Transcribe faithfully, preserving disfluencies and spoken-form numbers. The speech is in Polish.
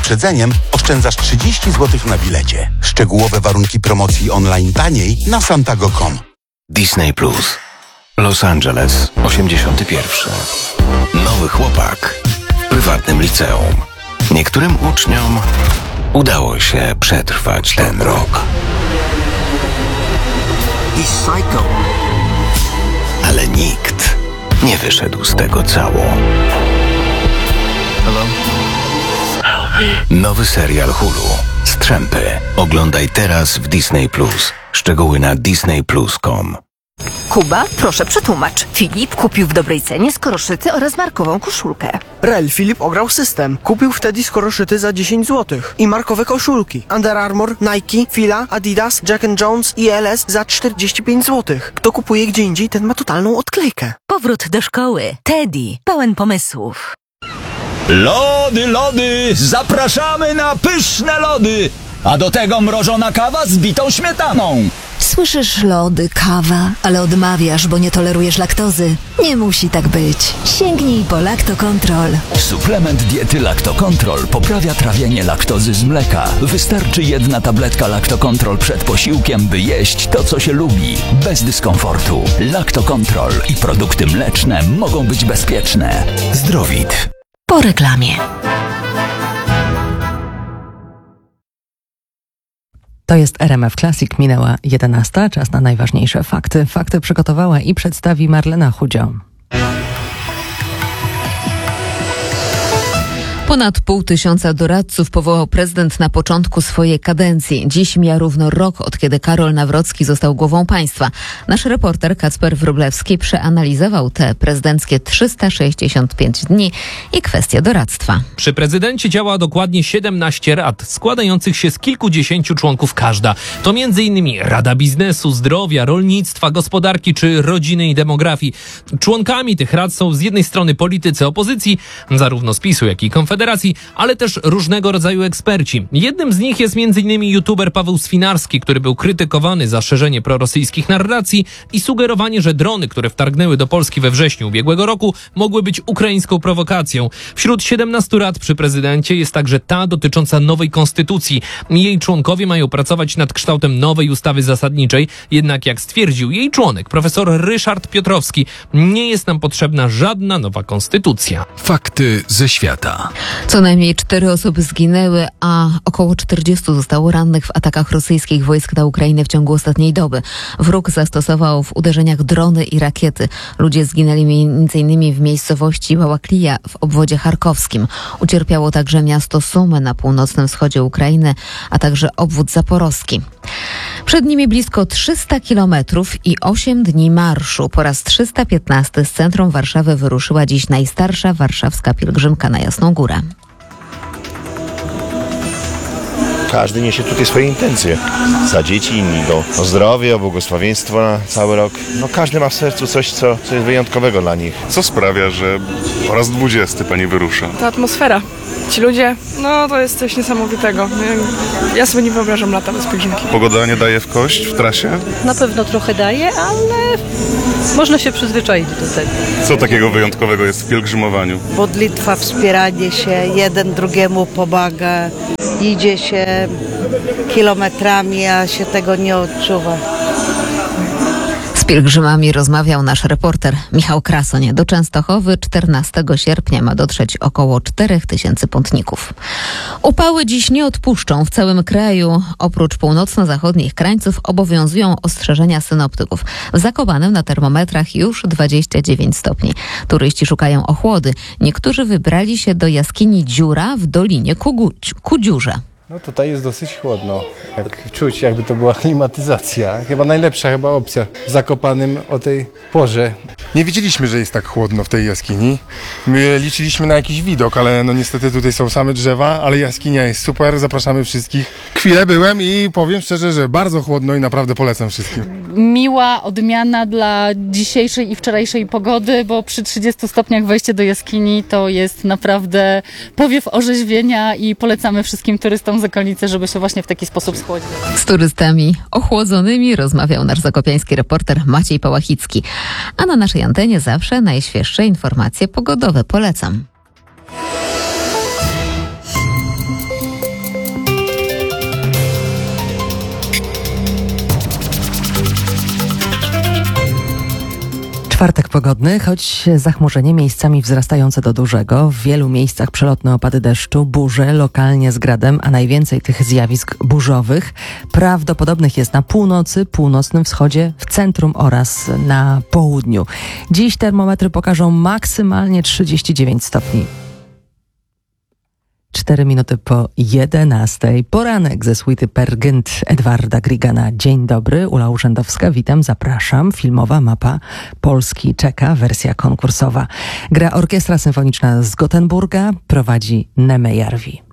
wyprzedzeniem oszczędzasz trzydzieści złotych na bilecie. Szczegółowe warunki promocji online taniej na santago kropka com. Disney Plus. Los Angeles, osiemdziesiąty pierwszy. Nowy chłopak w prywatnym liceum. Niektórym uczniom udało się przetrwać ten rok. Ale nikt nie wyszedł z tego cało. Nowy serial Hulu. Strzępy. Oglądaj teraz w Disney Plus. Szczegóły na disney plus kropka com. Kuba, proszę przetłumacz. Filip kupił w dobrej cenie skoroszyty oraz markową koszulkę. Rel, Filip ograł system. Kupił wtedy skoroszyty za dziesięć złotych i markowe koszulki. Under Armour, Nike, Fila, Adidas, Jack and Jones i L S za czterdzieści pięć złotych. Kto kupuje gdzie indziej, ten ma totalną odklejkę. Powrót do szkoły. Teddy, pełen pomysłów. Lody, lody! Zapraszamy na pyszne lody! A do tego mrożona kawa z bitą śmietaną. Słyszysz lody, kawa, ale odmawiasz, bo nie tolerujesz laktozy. Nie musi tak być. Sięgnij po Lactocontrol. Suplement diety Lactocontrol poprawia trawienie laktozy z mleka. Wystarczy jedna tabletka Lactocontrol przed posiłkiem, by jeść to, co się lubi, bez dyskomfortu. Lactocontrol i produkty mleczne mogą być bezpieczne. Zdrowit. Po reklamie. To jest R M F Classic, minęła jedenasta, czas na najważniejsze fakty. Fakty przygotowała i przedstawi Marlena Chudzio. Ponad pół tysiąca doradców powołał prezydent na początku swojej kadencji. Dziś mija równo rok, od kiedy Karol Nawrocki został głową państwa. Nasz reporter Kacper Wróblewski przeanalizował te prezydenckie trzysta sześćdziesiąt pięć dni i kwestie doradztwa. Przy prezydencie działa dokładnie siedemnaście rad, składających się z kilkudziesięciu członków każda. To między innymi Rada Biznesu, Zdrowia, Rolnictwa, Gospodarki czy Rodziny i Demografii. Członkami tych rad są z jednej strony politycy opozycji, zarówno z PiSu, jak i Konfederacji, ale też różnego rodzaju eksperci. Jednym z nich jest między innymi youtuber Paweł Swinarski, który był krytykowany za szerzenie prorosyjskich narracji i sugerowanie, że drony, które wtargnęły do Polski we wrześniu ubiegłego roku, mogły być ukraińską prowokacją. Wśród siedemnastu rad przy prezydencie jest także ta dotycząca nowej konstytucji. Jej członkowie mają pracować nad kształtem nowej ustawy zasadniczej, jednak jak stwierdził jej członek, profesor Ryszard Piotrowski, nie jest nam potrzebna żadna nowa konstytucja. Fakty ze świata. Co najmniej cztery osoby zginęły, a około czterdziestu zostało rannych w atakach rosyjskich wojsk na Ukrainę w ciągu ostatniej doby. Wróg zastosował w uderzeniach drony i rakiety. Ludzie zginęli między innymi w miejscowości Bałaklija w obwodzie charkowskim. Ucierpiało także miasto Sumy na północnym wschodzie Ukrainy, a także obwód zaporowski. Przed nimi blisko trzysta kilometrów i osiem dni marszu. Po raz trzysta piętnasty z centrum Warszawy wyruszyła dziś najstarsza warszawska pielgrzymka na Jasną Górę. Każdy niesie tutaj swoje intencje. Za dzieci, inni do o zdrowie, o błogosławieństwo na cały rok. No każdy ma w sercu coś, co, co jest wyjątkowego dla nich. Co sprawia, że po raz dwudziesty pani wyrusza? Ta atmosfera. Ci ludzie, no to jest coś niesamowitego. Ja sobie nie wyobrażam lata bez pielgrzymki. Pogoda nie daje w kość w trasie? Na pewno trochę daje, ale można się przyzwyczaić do tego. Co takiego wyjątkowego jest w pielgrzymowaniu? Modlitwa, wspieranie się, jeden drugiemu pomaga, idzie się kilometrami, a się tego nie odczuwa. Z pielgrzymami rozmawiał nasz reporter Michał Krasoń. Do Częstochowy czternastego sierpnia ma dotrzeć około czterech tysięcy pątników. Upały dziś nie odpuszczą w całym kraju. Oprócz północno-zachodnich krańców obowiązują ostrzeżenia synoptyków. W Zakopanem na termometrach już dwadzieścia dziewięć stopni. Turyści szukają ochłody. Niektórzy wybrali się do jaskini Dziura w Dolinie Kugu- Kudziurze. No tutaj jest dosyć chłodno, jak czuć, jakby to była klimatyzacja. Chyba najlepsza chyba opcja w Zakopanem o tej porze. Nie wiedzieliśmy, że jest tak chłodno w tej jaskini. My liczyliśmy na jakiś widok, ale no niestety tutaj są same drzewa, ale jaskinia jest super, zapraszamy wszystkich. Chwilę byłem i powiem szczerze, że bardzo chłodno i naprawdę polecam wszystkim. Miła odmiana dla dzisiejszej i wczorajszej pogody, bo przy trzydziestu stopniach wejście do jaskini to jest naprawdę powiew orzeźwienia i polecamy wszystkim turystom z okolicy, żeby się właśnie w taki sposób schłodzić. Z turystami ochłodzonymi rozmawiał nasz zakopiański reporter Maciej Pałachicki. A na naszej antenie zawsze najświeższe informacje pogodowe. Polecam. Czwartek pogodny, choć zachmurzenie miejscami wzrastające do dużego. W wielu miejscach przelotne opady deszczu, burze, lokalnie z gradem, a najwięcej tych zjawisk burzowych prawdopodobnych jest na północy, północnym wschodzie, w centrum oraz na południu. Dziś termometry pokażą maksymalnie trzydzieści dziewięć stopni. Cztery minuty po jedenastej. Poranek ze suity Per Gynt Edwarda Grigana. Dzień dobry, Ula Urzędowska, witam, zapraszam. Filmowa mapa Polski czeka, wersja konkursowa. Gra Orkiestra Symfoniczna z Gotenburga, prowadzi Neme Jarvi.